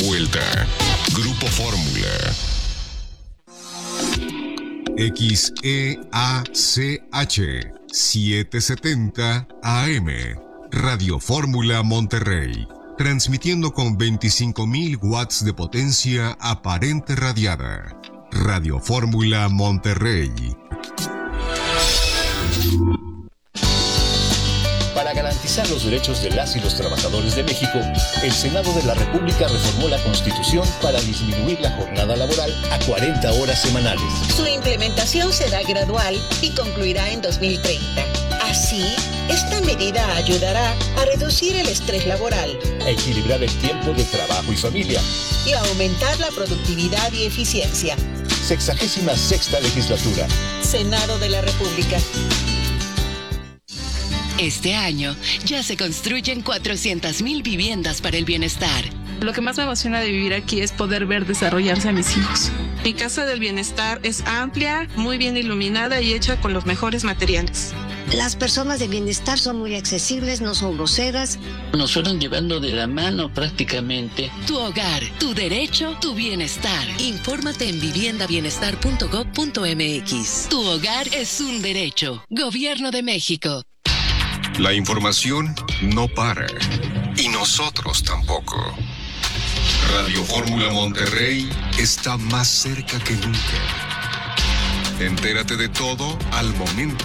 vuelta. Grupo Fórmula. XEACH 770 AM. Radio Fórmula Monterrey. Transmitiendo con 25.000 watts de potencia aparente radiada. Radio Fórmula Monterrey. Para garantizar los derechos de las y los trabajadores de México, el Senado de la República reformó la Constitución para disminuir la jornada laboral a 40 horas semanales. Su implementación será gradual y concluirá en 2030. Así, esta medida ayudará a reducir el estrés laboral, a equilibrar el tiempo de trabajo y familia y a aumentar la productividad y eficiencia. 66ª legislatura. Senado de la República. Este año ya se construyen 400,000 viviendas para el bienestar. Lo que más me emociona de vivir aquí es poder ver desarrollarse a mis hijos. Mi casa del bienestar es amplia, muy bien iluminada y hecha con los mejores materiales. Las personas de bienestar son muy accesibles, no son groseras. Nos fueron llevando de la mano prácticamente. Tu hogar, tu derecho, tu bienestar. Infórmate en viviendabienestar.gov.mx. Tu hogar es un derecho. Gobierno de México. La información no para. Y nosotros tampoco. Radio Fórmula Monterrey está más cerca que nunca. Entérate de todo al momento.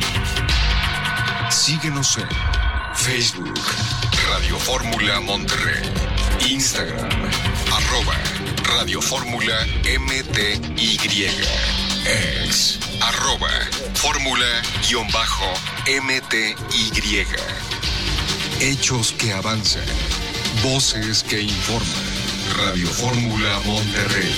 Síguenos en Facebook, Radio Fórmula Monterrey, Instagram, @Radio Fórmula MTY, X, @Fórmula_MTY. Hechos que avanzan, voces que informan. Radio Fórmula Monterrey.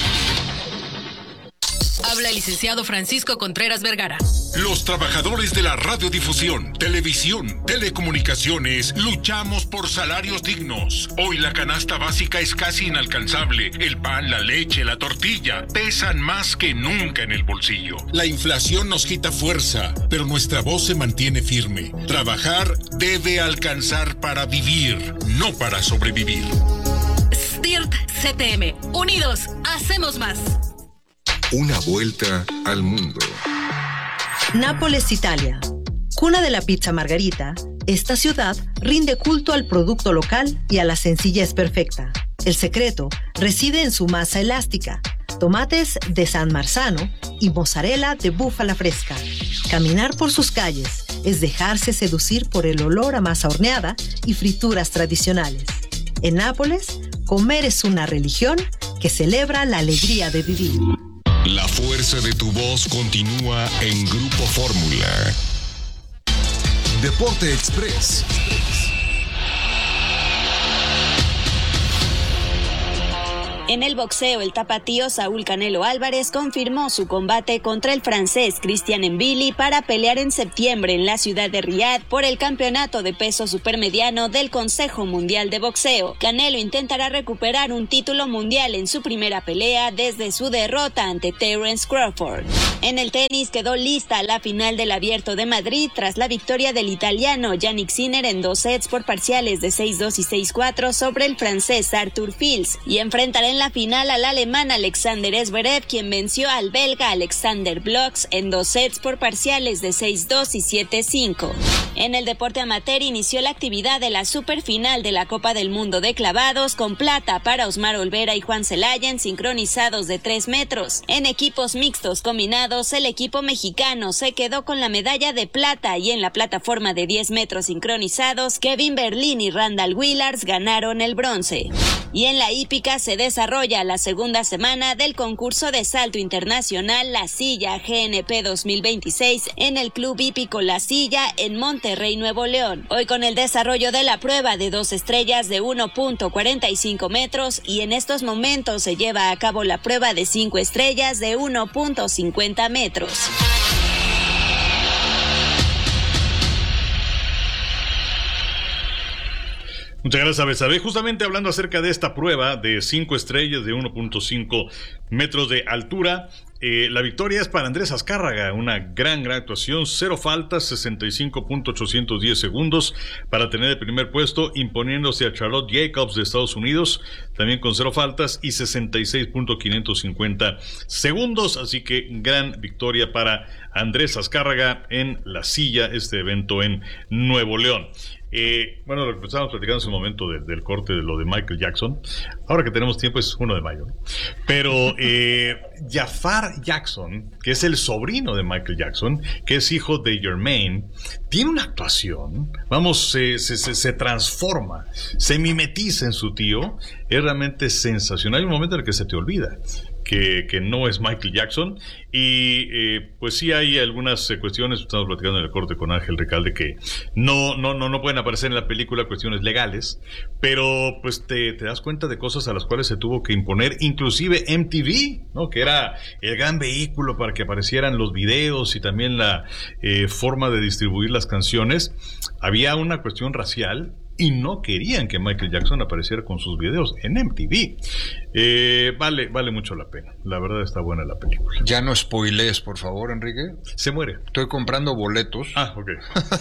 Habla el licenciado Francisco Contreras Vergara. Los trabajadores de la radiodifusión, televisión, telecomunicaciones, luchamos por salarios dignos. Hoy la canasta básica es casi inalcanzable. El pan, la leche, la tortilla pesan más que nunca en el bolsillo. La inflación nos quita fuerza, pero nuestra voz se mantiene firme. Trabajar debe alcanzar para vivir, no para sobrevivir. STIRT CTM. Unidos, hacemos más. Una vuelta al mundo. Nápoles, Italia. Cuna de la pizza margarita, esta ciudad rinde culto al producto local y a la sencillez perfecta. El secreto reside en su masa elástica, tomates de San Marzano y mozzarella de búfala fresca. Caminar por sus calles es dejarse seducir por el olor a masa horneada y frituras tradicionales. En Nápoles, comer es una religión que celebra la alegría de vivir. La fuerza de tu voz continúa en Grupo Fórmula. Deporte Express. En el boxeo, el tapatío Saúl Canelo Álvarez confirmó su combate contra el francés Christian Mbili para pelear en septiembre en la ciudad de Riad por el campeonato de peso supermediano del Consejo Mundial de Boxeo. Canelo intentará recuperar un título mundial en su primera pelea desde su derrota ante Terence Crawford. En el tenis quedó lista la final del Abierto de Madrid tras la victoria del italiano Jannik Sinner en 2 sets por parciales de 6-2 y 6-4 sobre el francés Arthur Fils, y enfrentará en la final al alemán Alexander Zverev, quien venció al belga Alexander Blocks en 2 sets por parciales de 6-2 y 7-5. En el deporte amateur inició la actividad de la superfinal de la Copa del Mundo de clavados, con plata para Osmar Olvera y Juan Celayen sincronizados de 3 metros. En equipos mixtos combinados, el equipo mexicano se quedó con la medalla de plata, y en la plataforma de 10 metros sincronizados, Kevin Berlín y Randall Willars ganaron el bronce. Y en la hípica se desarrolla la segunda semana del concurso de salto internacional La Silla GNP 2026 en el Club Hípico La Silla en Monterrey, Nuevo León. Hoy con el desarrollo de la prueba de 2 estrellas de 1.45 metros, y en estos momentos se lleva a cabo la prueba de 5 estrellas de 1.50 metros. Muchas gracias, Betsabe. Justamente hablando acerca de esta prueba de 5 estrellas de 1.5 metros de altura, la victoria es para Andrés Azcárraga, una gran actuación, 0 faltas, 65.810 segundos para tener el primer puesto, imponiéndose a Charlotte Jacobs de Estados Unidos, también con 0 faltas y 66.550 segundos, así que gran victoria para Andrés Azcárraga en la silla, este evento en Nuevo León. Bueno, lo que estábamos platicando hace un momento del corte de lo de Michael Jackson, ahora que tenemos tiempo es 1 de mayo, ¿no? Pero Jafar Jackson, que es el sobrino de Michael Jackson, que es hijo de Jermaine, tiene una actuación, vamos, se transforma, se mimetiza en su tío, es realmente sensacional. Hay un momento en el que se te olvida que no es Michael Jackson, y pues sí hay algunas cuestiones, estamos platicando en el corte con Ángel Recalde, que no pueden aparecer en la película, cuestiones legales, pero pues te das cuenta de cosas a las cuales se tuvo que imponer, inclusive MTV, ¿no? Que era el gran vehículo para que aparecieran los videos y también la forma de distribuir las canciones. Había una cuestión racial y no querían que Michael Jackson apareciera con sus videos en MTV. Vale mucho la pena. La verdad está buena la película. Ya no spoilees, por favor, Enrique. Se muere. Estoy comprando boletos. Ah, ok.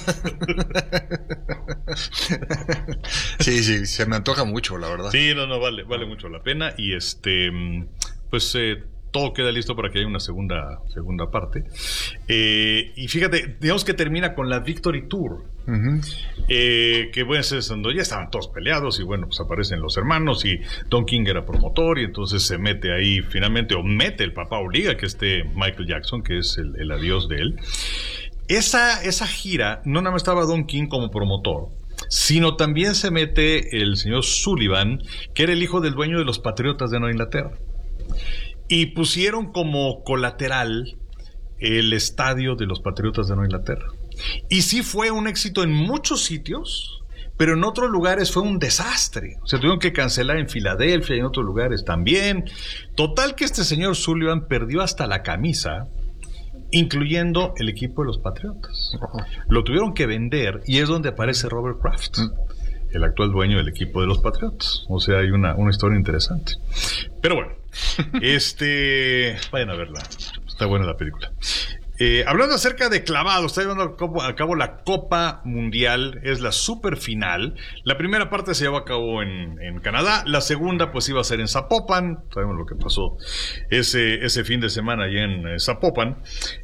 Sí, se me antoja mucho, la verdad. Sí, vale mucho la pena. Y pues todo queda listo para que haya una segunda parte. Y fíjate, digamos que termina con la Victory Tour. Uh-huh. Que bueno, es cuando ya estaban todos peleados y bueno, pues aparecen los hermanos y Don King era promotor y entonces se mete ahí finalmente, o mete el papá, obliga que esté Michael Jackson, que es el adiós de él. Esa gira, no nada más estaba Don King como promotor, sino también se mete el señor Sullivan, que era el hijo del dueño de los Patriotas de Nueva Inglaterra. Y pusieron como colateral el estadio de los Patriotas de Nueva Inglaterra. Y sí fue un éxito en muchos sitios, pero en otros lugares fue un desastre. O sea, tuvieron que cancelar en Filadelfia y en otros lugares también. Total que este señor Sullivan perdió hasta la camisa, incluyendo el equipo de los Patriotas. Lo tuvieron que vender y es donde aparece Robert Kraft, el actual dueño del equipo de los Patriotas. O sea, hay una historia interesante. Pero bueno, vayan a verla. Está buena la película. Hablando acerca de clavados, está llevando a cabo la Copa Mundial, es la super final. La primera parte se llevó a cabo en Canadá, la segunda pues iba a ser en Zapopan, sabemos lo que pasó ese fin de semana allá en Zapopan.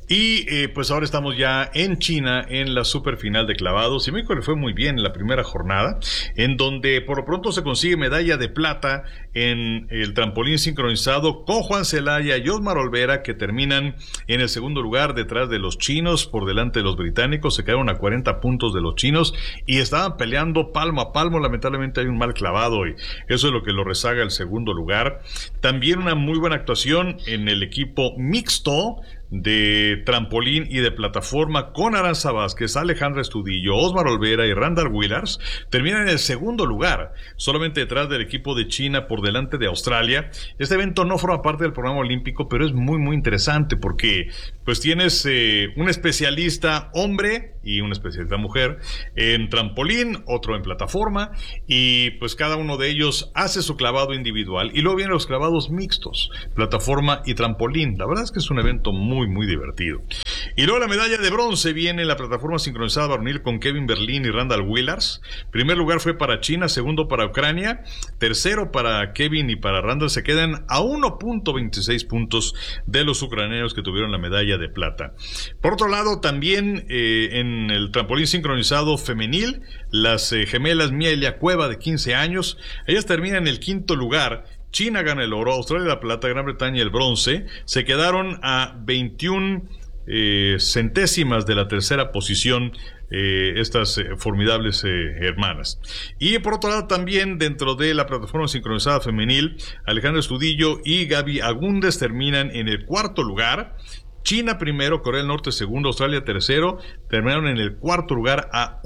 Y pues ahora estamos ya en China en la super final de clavados y México le fue muy bien en la primera jornada, en donde por lo pronto se consigue medalla de plata en el trampolín sincronizado con Juan Celaya y Osmar Olvera, que terminan en el segundo lugar detrás de los chinos, por delante de los británicos. Se quedaron a 40 puntos de los chinos y estaban peleando palmo a palmo. Lamentablemente hay un mal clavado y eso es lo que lo rezaga el segundo lugar. También una muy buena actuación en el equipo mixto de trampolín y de plataforma con Aranza Vázquez, Alejandra Estudillo, Osmar Olvera y Randall Willars. Terminan en el segundo lugar, solamente detrás del equipo de China, por delante de Australia. Este evento no forma parte del programa olímpico, pero es muy muy interesante porque pues tienes un especialista hombre y una especialista mujer en trampolín, otro en plataforma, y pues cada uno de ellos hace su clavado individual y luego vienen los clavados mixtos, plataforma y trampolín. La verdad es que es un evento muy muy divertido. Y luego la medalla de bronce viene en la plataforma sincronizada varonil con Kevin Berlín y Randall Willars. Primer lugar fue para China, segundo para Ucrania, tercero para Kevin y para Randall. Se quedan a 1.26 puntos de los ucranianos que tuvieron la medalla de plata. Por otro lado, también en el trampolín sincronizado femenil, las gemelas Mía y Lea Cueva, de 15 años, ellas terminan en el quinto lugar. China gana el oro, Australia la plata, Gran Bretaña el bronce. Se quedaron a 21 centésimas de la tercera posición estas formidables hermanas. Y por otro lado también dentro de la plataforma sincronizada femenil, Alejandra Estudillo y Gaby Agúndez terminan en el cuarto lugar. China primero, Corea del Norte segundo, Australia tercero, terminaron en el cuarto lugar a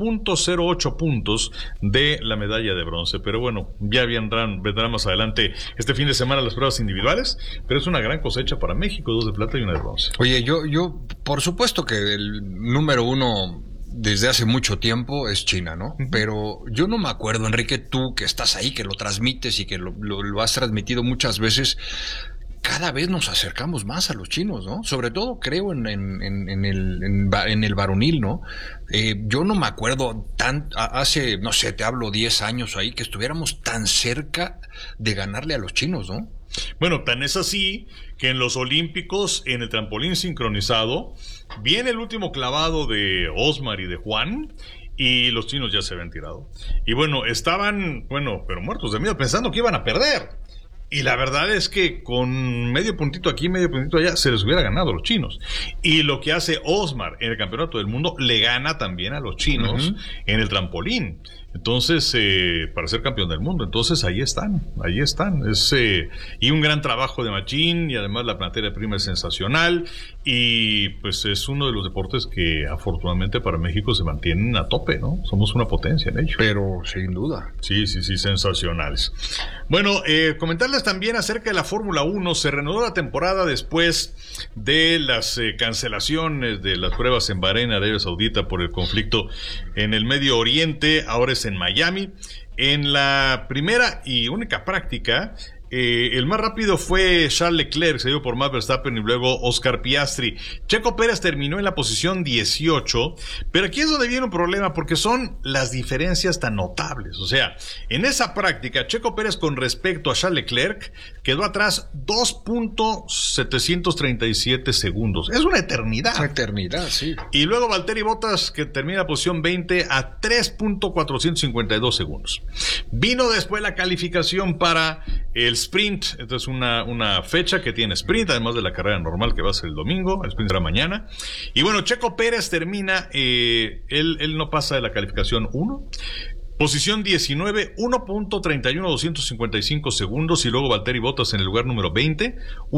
1.08 puntos de la medalla de bronce. Pero bueno, ya vendrán más adelante este fin de semana las pruebas individuales, pero es una gran cosecha para México, 2 de plata y 1 de bronce. Oye, yo por supuesto que el número uno desde hace mucho tiempo es China, ¿no? Pero yo no me acuerdo, Enrique, tú que estás ahí, que lo transmites y que lo has transmitido muchas veces, cada vez nos acercamos más a los chinos, ¿no? Sobre todo creo en el varonil, ¿no? Yo no me acuerdo hace, no sé, te hablo 10 años ahí, que estuviéramos tan cerca de ganarle a los chinos, ¿no? Bueno, tan es así que en los Olímpicos, en el trampolín sincronizado, viene el último clavado de Osmar y de Juan, y los chinos ya se habían tirado. Y bueno, estaban, pero muertos de miedo, pensando que iban a perder. Y la verdad es que con medio puntito aquí, medio puntito allá, se les hubiera ganado a los chinos. Y lo que hace Osmar en el Campeonato del Mundo, le gana también a los chinos en el trampolín. Entonces, para ser campeón del mundo. Entonces, ahí están. Y un gran trabajo de Machín, y además la materia prima es sensacional. Y pues es uno de los deportes que afortunadamente para México se mantienen a tope, ¿no? Somos una potencia en ello. Pero sin duda. Sí, sensacionales. Bueno, comentarles también acerca de la Fórmula 1. Se reanudó la temporada después de las cancelaciones de las pruebas en Bahrein, Arabia Saudita, por el conflicto en el Medio Oriente. Ahora es en Miami. En la primera y única práctica, el más rápido fue Charles Leclerc, seguido por Max Verstappen y luego Oscar Piastri. Checo Pérez terminó en la posición 18, pero aquí es donde viene un problema, porque son las diferencias tan notables. O sea, en esa práctica, Checo Pérez con respecto a Charles Leclerc quedó atrás 2.737 segundos. Es una eternidad. Una eternidad, sí. Y luego Valtteri Bottas, que termina en la posición 20 a 3.452 segundos. Vino después la calificación para el sprint. Esta es una fecha que tiene sprint, además de la carrera normal que va a ser el domingo. El sprint será mañana. Y bueno, Checo Pérez termina, él no pasa de la calificación 1. Posición 19, 1.31255 segundos, y luego Valtteri Bottas en el lugar número 20,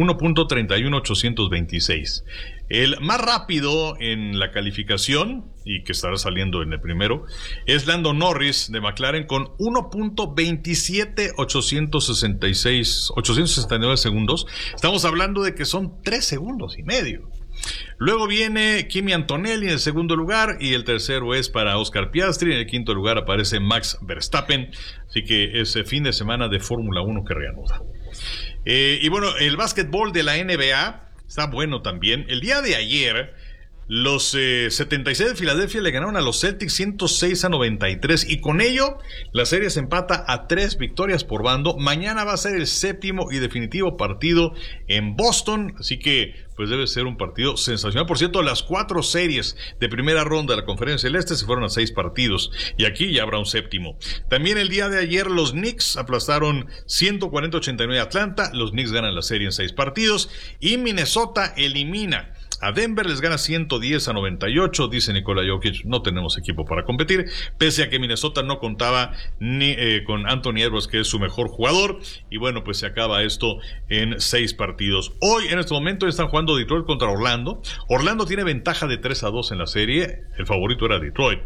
1.31826. El más rápido en la calificación, y que estará saliendo en el primero, es Lando Norris de McLaren con 1.27869 segundos. Estamos hablando de que son 3 segundos y medio. Luego viene Kimi Antonelli en el segundo lugar, y el tercero es para Oscar Piastri. En el quinto lugar aparece Max Verstappen. Así que ese fin de semana de Fórmula 1 que reanuda. Y bueno, el básquetbol de la NBA está bueno también. El día de ayer, los 76 de Filadelfia le ganaron a los Celtics 106-93, y con ello la serie se empata a 3 victorias por bando. Mañana va a ser el séptimo y definitivo partido en Boston, así que pues debe ser un partido sensacional. Por cierto, las 4 series de primera ronda de la Conferencia del Este se fueron a 6 partidos, y aquí ya habrá un séptimo. También el día de ayer los Knicks aplastaron 140-89 a Atlanta. Los Knicks ganan la serie en 6 partidos, y Minnesota elimina a Denver, les gana 110-98. Dice Nikola Jokic, no tenemos equipo para competir, pese a que Minnesota no contaba ni con Anthony Edwards, que es su mejor jugador. Y bueno, pues se acaba esto en 6 partidos. Hoy, en este momento, están jugando Detroit contra Orlando. Orlando tiene ventaja de 3-2 en la serie. El favorito era Detroit.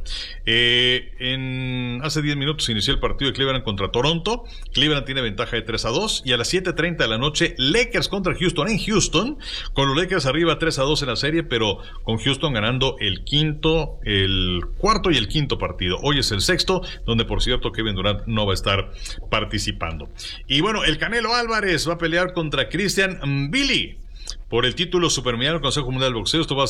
Hace 10 minutos inició el partido de Cleveland contra Toronto. Cleveland tiene ventaja de 3-2. Y a las 7:30 de la noche, Lakers contra Houston en Houston, con los Lakers arriba 3-2 en la serie, pero con Houston ganando el cuarto y el quinto partido. Hoy es el sexto, donde por cierto Kevin Durant no va a estar participando. Y bueno, el Canelo Álvarez va a pelear contra Christian Mbili por el título supermediano del Consejo Mundial de Boxeo. Esto va a